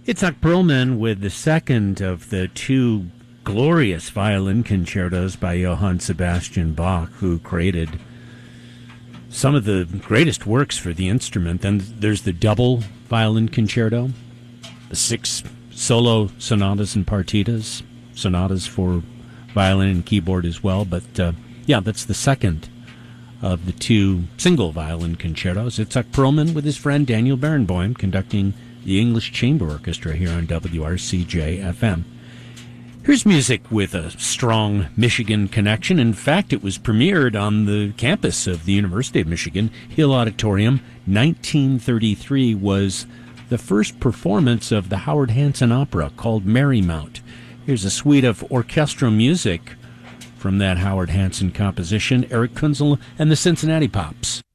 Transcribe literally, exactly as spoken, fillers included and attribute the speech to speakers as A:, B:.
A: Itzhak Perlman with the second of the two glorious violin concertos by Johann Sebastian Bach, who created some of the greatest works for the instrument. Then there's the double violin concerto, the six solo sonatas and partitas, sonatas for violin and keyboard as well. But uh, yeah, that's the second of the two single violin concertos. Itzhak Perlman with his friend Daniel Barenboim conducting the English Chamber Orchestra here on W R C J F M. Here's music with a strong Michigan connection. In fact, it was premiered on the campus of the University of Michigan, Hill Auditorium. nineteen thirty-three was the first performance of the Howard Hanson opera called Marymount. Here's a suite of orchestral music from that Howard Hanson composition, Eric Kunzel and the Cincinnati Pops.